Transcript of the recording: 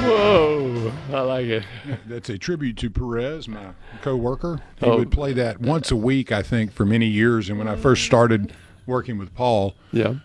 Whoa, I like it. That's a tribute to Perez, my co-worker. He would play that once a week, I think, for many years. And when I first started working with Paul, Yeah.